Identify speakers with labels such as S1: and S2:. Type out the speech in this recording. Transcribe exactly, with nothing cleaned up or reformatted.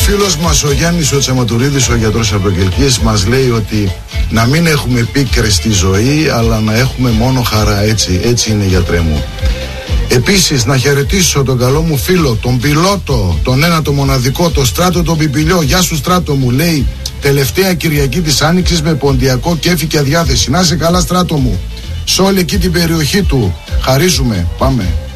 S1: φίλος μας ο Γιάννης ο Τσαματουρίδης, ο γιατρός από το Κελκύες, μας λέει ότι να μην έχουμε πίκρες στη ζωή, αλλά να έχουμε μόνο χαρά. Έτσι, έτσι είναι, γιατρέ μου. Επίσης να χαιρετήσω τον καλό μου φίλο, τον πιλότο, τον ένα το μοναδικό, τον Στράτο τον Πιπηλιό. Γεια σου Στράτο μου, λέει, τελευταία Κυριακή της Άνοιξης με ποντιακό κέφι και αδιάθεση. Να είσαι καλά Στράτο μου, σε όλη εκεί την περιοχή του. Χαρίζουμε, πάμε.